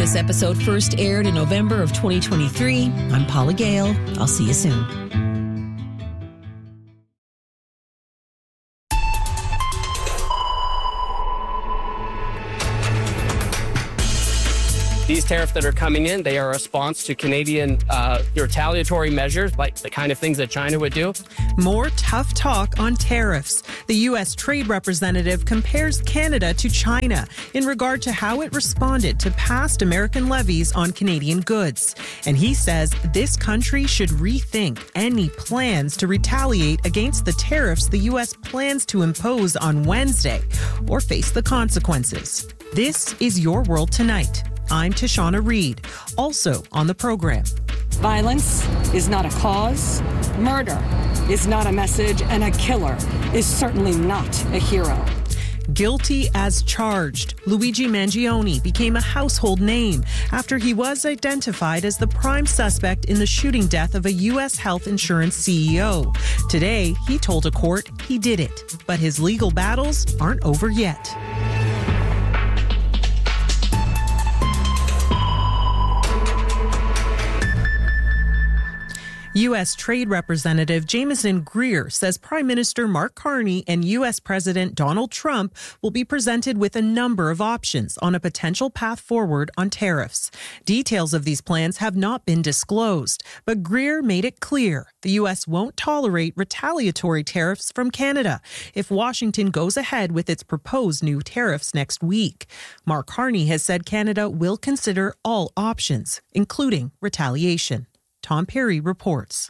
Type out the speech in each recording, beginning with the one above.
This episode first aired in November of 2023. I'm Paula Gale. I'll see you soon. These tariffs that are coming in, they are a response to Canadian retaliatory measures, like the kind of things that China would do. More tough talk on tariffs. The U.S. Trade Representative compares Canada to China in regard to how it responded to past American levies on Canadian goods. And he says this country should rethink any plans to retaliate against the tariffs the U.S. plans to impose on Wednesday or face the consequences. This is Your World Tonight. I'm Tashana Reed, also on the program. Violence is not a cause, murder is not a message, and a killer is certainly not a hero. Guilty as charged, Luigi Mangione became a household name after he was identified as the prime suspect in the shooting death of a U.S. health insurance CEO. Today, he told a court he did it, but his legal battles aren't over yet. U.S. Trade Representative Jamieson Greer says Prime Minister Mark Carney and U.S. President Donald Trump will be presented with a number of options on a potential path forward on tariffs. Details of these plans have not been disclosed, but Greer made it clear the U.S. won't tolerate retaliatory tariffs from Canada if Washington goes ahead with its proposed new tariffs next week. Mark Carney has said Canada will consider all options, including retaliation. Tom Perry reports.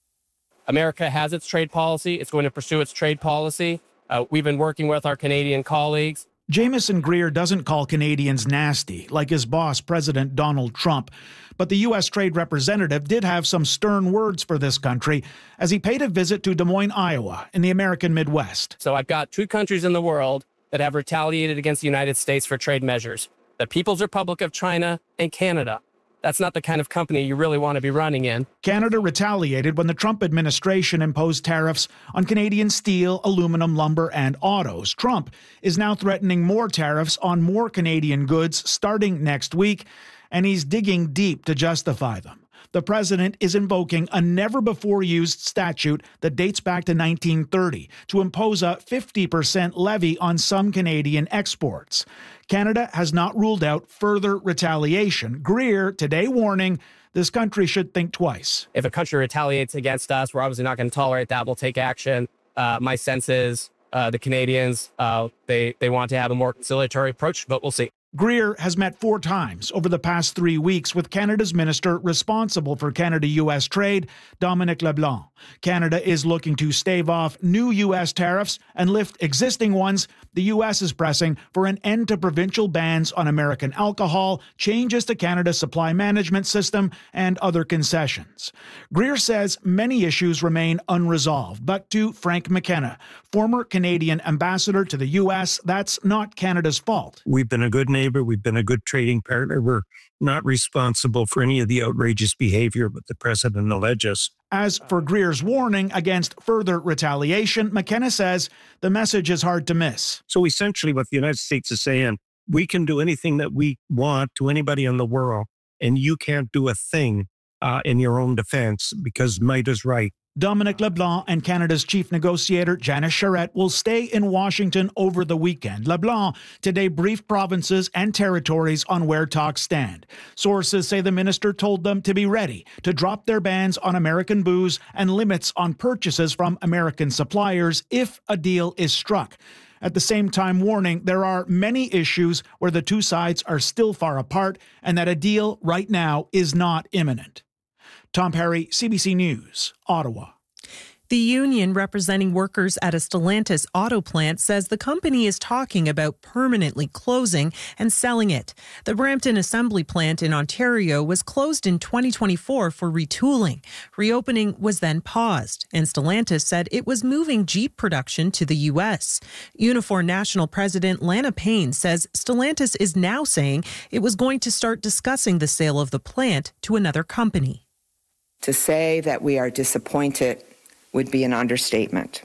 America has its trade policy. It's going to pursue its trade policy. We've been working with our Canadian colleagues. Jamieson Greer doesn't call Canadians nasty, like his boss, President Donald Trump. But the U.S. Trade Representative did have some stern words for this country as he paid a visit to Des Moines, Iowa, in the American Midwest. So I've got two countries in the world that have retaliated against the United States for trade measures: the People's Republic of China and Canada. That's not the kind of company you really want to be running in. Canada retaliated when the Trump administration imposed tariffs on Canadian steel, aluminum, lumber, and autos. Trump is now threatening more tariffs on more Canadian goods starting next week, and he's digging deep to justify them. The president is invoking a never-before-used statute that dates back to 1930 to impose a 50% levy on some Canadian exports. Canada has not ruled out further retaliation. Greer today warning this country should think twice. If a country retaliates against us, we're obviously not going to tolerate that. We'll take action. My sense is the Canadians, they want to have a more conciliatory approach, but we'll see. Greer has met 4 times over the past 3 weeks with Canada's minister responsible for Canada-U.S. trade, Dominic LeBlanc. Canada is looking to stave off new U.S. tariffs and lift existing ones. The U.S. is pressing for an end to provincial bans on American alcohol, changes to Canada's supply management system, and other concessions. Greer says many issues remain unresolved, but to Frank McKenna, former Canadian ambassador to the U.S., that's not Canada's fault. We've been a good neighbor. We've been a good trading partner. We're not responsible for any of the outrageous behavior that the president alleges. As for Greer's warning against further retaliation, McKenna says the message is hard to miss. So essentially what the United States is saying, we can do anything that we want to anybody in the world, and you can't do a thing in your own defense because might is right. Dominic LeBlanc and Canada's chief negotiator, Janice Charette, will stay in Washington over the weekend. LeBlanc today briefed provinces and territories on where talks stand. Sources say the minister told them to be ready to drop their bans on American booze and limits on purchases from American suppliers if a deal is struck. At the same time, warning there are many issues where the two sides are still far apart and that a deal right now is not imminent. Tom Perry, CBC News, Ottawa. The union representing workers at a Stellantis auto plant says the company is talking about permanently closing and selling it. The Brampton assembly plant in Ontario was closed in 2024 for retooling. Reopening was then paused, and Stellantis said it was moving Jeep production to the U.S. Unifor National President Lana Payne says Stellantis is now saying it was going to start discussing the sale of the plant to another company. To say that we are disappointed would be an understatement.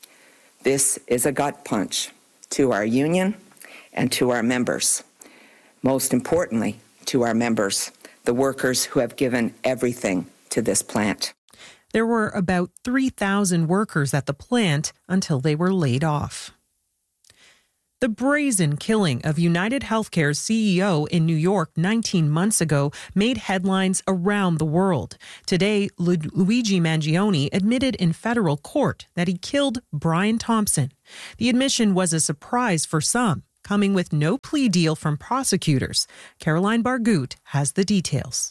This is a gut punch to our union and to our members. Most importantly, to our members, the workers who have given everything to this plant. There were about 3,000 workers at the plant until they were laid off. The brazen killing of United Healthcare's CEO in New York 19 months ago made headlines around the world. Today, Luigi Mangione admitted in federal court that he killed Brian Thompson. The admission was a surprise for some, coming with no plea deal from prosecutors. Caroline Bargut has the details.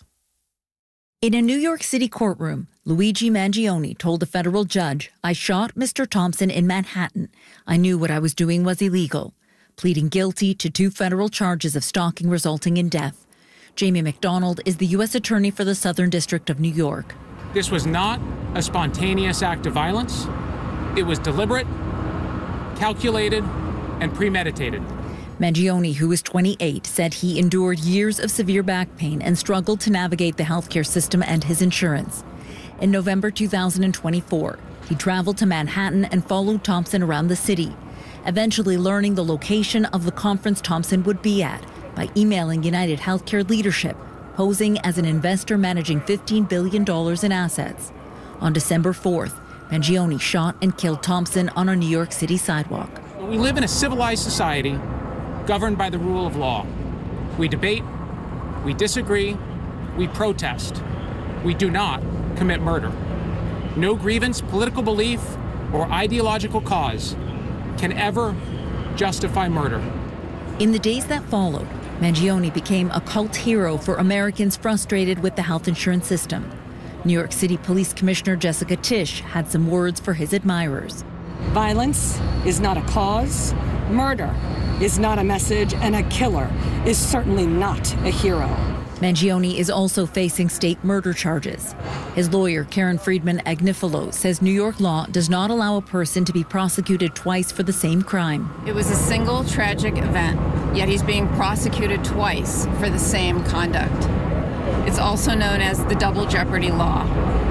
In a New York City courtroom, Luigi Mangione told a federal judge, "I shot Mr. Thompson in Manhattan. I knew what I was doing was illegal," pleading guilty to 2 federal charges of stalking resulting in death. Jamie McDonald is the U.S. Attorney for the Southern District of New York. This was not a spontaneous act of violence. It was deliberate, calculated, and premeditated. Mangione, who was 28, said he endured years of severe back pain and struggled to navigate the healthcare system and his insurance. In November 2024, he traveled to Manhattan and followed Thompson around the city, eventually learning the location of the conference Thompson would be at by emailing United Healthcare leadership, posing as an investor managing $15 billion in assets. On December 4th, Mangione shot and killed Thompson on a New York City sidewalk. We live in a civilized society governed by the rule of law. We debate, we disagree, we protest. We do not commit murder. No grievance, political belief, or ideological cause can ever justify murder. In the days that followed, Mangione became a cult hero for Americans frustrated with the health insurance system. New York City Police Commissioner Jessica Tisch had some words for his admirers. Violence is not a cause. Murder is not a message, and a killer is certainly not a hero. Mangione is also facing state murder charges. His lawyer, Karen Friedman Agnifilo, says New York law does not allow a person to be prosecuted twice for the same crime. It was a single tragic event, yet he's being prosecuted twice for the same conduct. It's also known as the double jeopardy law.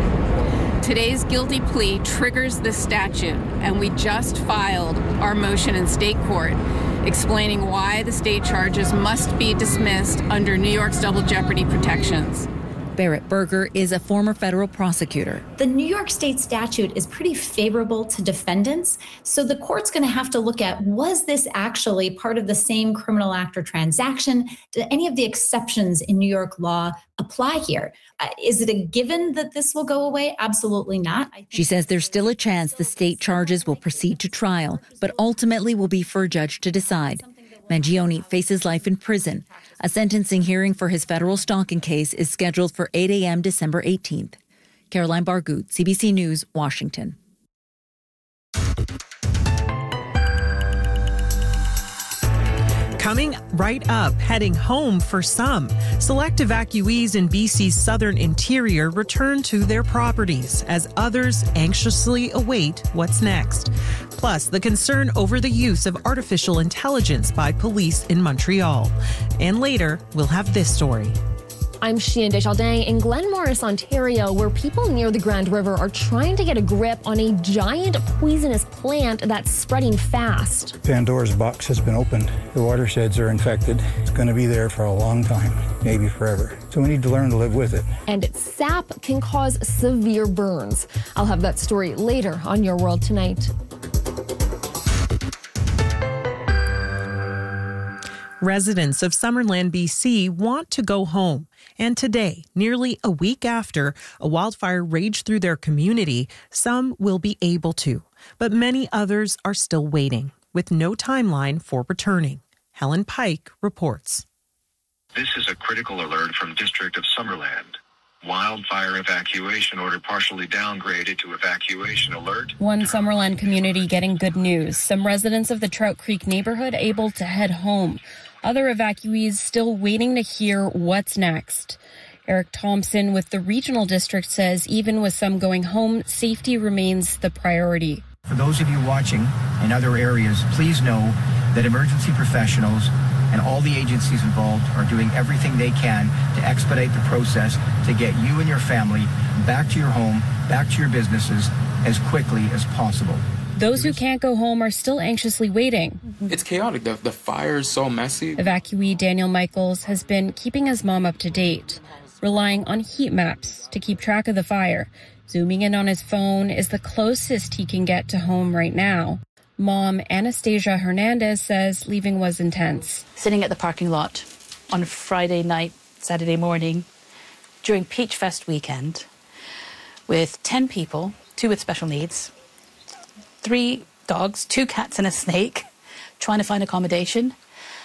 Today's guilty plea triggers this statute, and we just filed our motion in state court explaining why the state charges must be dismissed under New York's double jeopardy protections. Barrett Berger is a former federal prosecutor. The New York State statute is pretty favorable to defendants, so the court's going to have to look at, was this actually part of the same criminal act or transaction? Do any of the exceptions in New York law apply here? Is it a given that this will go away? Absolutely not. She says there's still a chance the state charges will proceed to trial, but ultimately will be for a judge to decide. Mangione faces life in prison. A sentencing hearing for his federal stalking case is scheduled for 8 a.m. December 18th. Caroline Bargut, CBC News, Washington. Coming right up, heading home for some. Select evacuees in BC's southern interior return to their properties as others anxiously await what's next. Plus, the concern over the use of artificial intelligence by police in Montreal. And later, we'll have this story. I'm Sheena Desjardins in Glen Morris, Ontario, where people near the Grand River are trying to get a grip on a giant poisonous plant that's spreading fast. Pandora's box has been opened. The watersheds are infected. It's going to be there for a long time, maybe forever. So we need to learn to live with it. And its sap can cause severe burns. I'll have that story later on Your World Tonight. Residents of Summerland, BC want to go home. And today, nearly a week after a wildfire raged through their community, some will be able to. But many others are still waiting, with no timeline for returning. Helen Pike reports. This is a critical alert from District of Summerland. Wildfire evacuation order partially downgraded to evacuation alert. One Summerland community getting good news. Some residents of the Trout Creek neighborhood able to head home. Other evacuees still waiting to hear what's next. Eric Thompson with the regional district says even with some going home, safety remains the priority. For those of you watching in other areas, please know that emergency professionals and all the agencies involved are doing everything they can to expedite the process to get you and your family back to your home, back to your businesses as quickly as possible. Those who can't go home are still anxiously waiting. It's chaotic. The fire is so messy. Evacuee Daniel Michaels has been keeping his mom up to date, relying on heat maps to keep track of the fire. Zooming in on his phone is the closest he can get to home right now. Mom Anastasia Hernandez says leaving was intense. Sitting at the parking lot on Friday night, Saturday morning, during Peach Fest weekend, with 10 people, 2 with special needs, 3 dogs, 2 cats and a snake, trying to find accommodation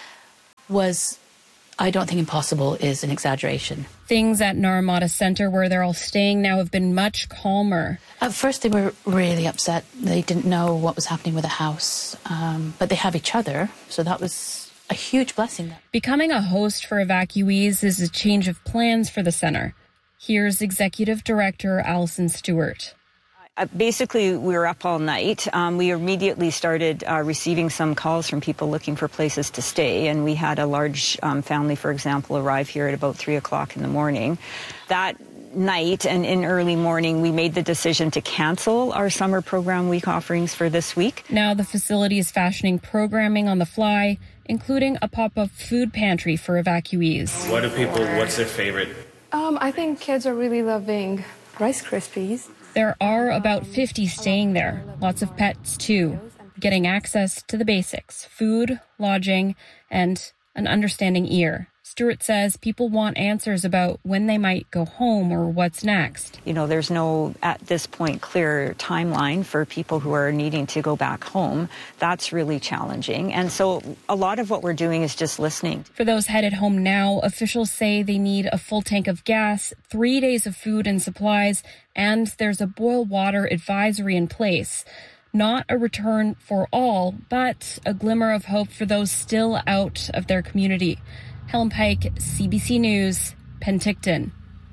was, I don't think impossible is an exaggeration. Things at Naramata Center, where they're all staying now, have been much calmer. At first, they were really upset. They didn't know what was happening with the house, but they have each other, so that was a huge blessing. Becoming a host for evacuees is a change of plans for the center. Here's Executive Director Allison Stewart. Basically, we were up all night. We immediately started receiving some calls from people looking for places to stay, and we had a large family, for example, arrive here at about 3 o'clock in the morning. That night and in early morning, we made the decision to cancel our summer program week offerings for this week. Now the facility is fashioning programming on the fly, including a pop-up food pantry for evacuees. What's their favorite? I think kids are really loving Rice Krispies. There are about 50 staying there, lots of pets too, getting access to the basics, food, lodging, and an understanding ear. Stewart says people want answers about when they might go home or what's next. You know, there's no, at this point, clear timeline for people who are needing to go back home. That's really challenging. And so a lot of what we're doing is just listening. For those headed home now, officials say they need a full tank of gas, 3 days of food and supplies, and there's a boil water advisory in place. Not a return for all, but a glimmer of hope for those still out of their community. Helen Pike, CBC News, Penticton.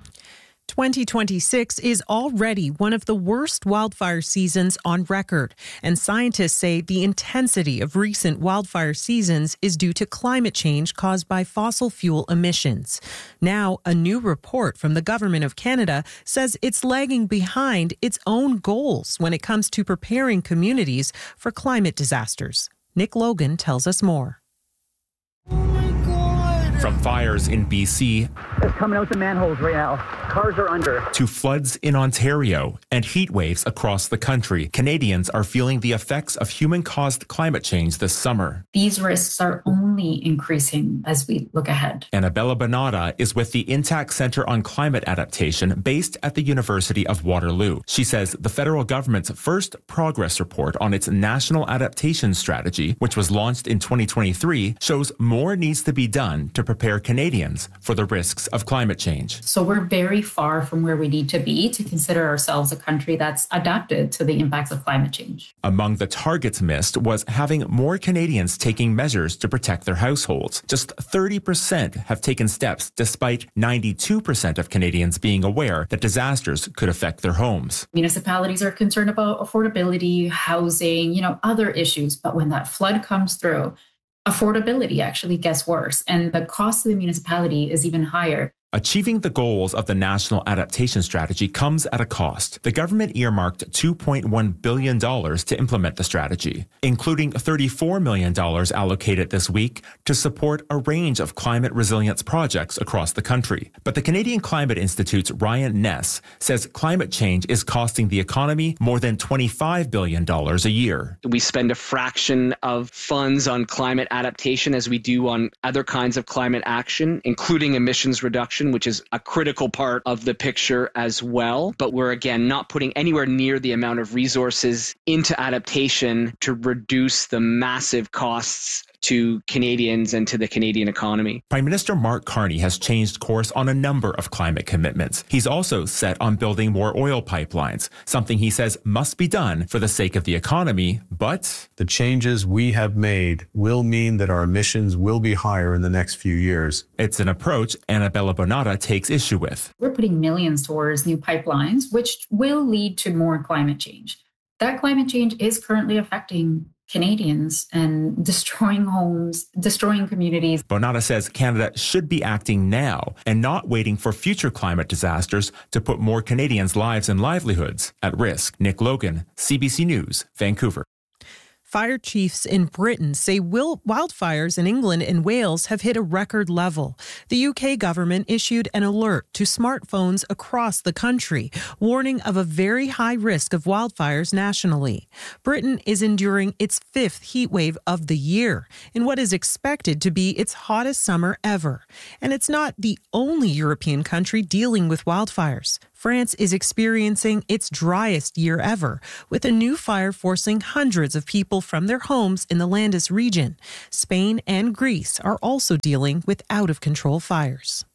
2026 is already one of the worst wildfire seasons on record, and scientists say the intensity of recent wildfire seasons is due to climate change caused by fossil fuel emissions. Now, a new report from the Government of Canada says it's lagging behind its own goals when it comes to preparing communities for climate disasters. Nick Logan tells us more. From fires in BC, it's coming out the manholes right now. Cars are under. To floods in Ontario and heat waves across the country, Canadians are feeling the effects of human-caused climate change this summer. These risks are only increasing as we look ahead. Annabella Bonata is with the Intact Centre on Climate Adaptation based at the University of Waterloo. She says the federal government's first progress report on its National Adaptation Strategy, which was launched in 2023, shows more needs to be done to prepare Canadians for the risks of climate change. So we're very far from where we need to be to consider ourselves a country that's adapted to the impacts of climate change. Among the targets missed was having more Canadians taking measures to protect their households. Just 30% have taken steps, despite 92% of Canadians being aware that disasters could affect their homes. Municipalities are concerned about affordability, housing, other issues. But when that flood comes through, affordability actually gets worse, and the cost of the municipality is even higher. Achieving the goals of the National Adaptation Strategy comes at a cost. The government earmarked $2.1 billion to implement the strategy, including $34 million allocated this week to support a range of climate resilience projects across the country. But the Canadian Climate Institute's Ryan Ness says climate change is costing the economy more than $25 billion a year. We spend a fraction of funds on climate adaptation as we do on other kinds of climate action, including emissions reduction, which is a critical part of the picture as well. But we're, again, not putting anywhere near the amount of resources into adaptation to reduce the massive costs to Canadians and to the Canadian economy. Prime Minister Mark Carney has changed course on a number of climate commitments. He's also set on building more oil pipelines, something he says must be done for the sake of the economy, but the changes we have made will mean that our emissions will be higher in the next few years. It's an approach Annabella Bonata takes issue with. We're putting millions towards new pipelines, which will lead to more climate change. That climate change is currently affecting Canadians and destroying homes, destroying communities. Bonata says Canada should be acting now and not waiting for future climate disasters to put more Canadians' lives and livelihoods at risk. Nick Logan, CBC News, Vancouver. Fire chiefs in Britain say wildfires in England and Wales have hit a record level. The UK government issued an alert to smartphones across the country, warning of a very high risk of wildfires nationally. Britain is enduring its 5th heat wave of the year in what is expected to be its hottest summer ever. And it's not the only European country dealing with wildfires. France is experiencing its driest year ever, with a new fire forcing hundreds of people from their homes in the Landis region. Spain and Greece are also dealing with out-of-control fires.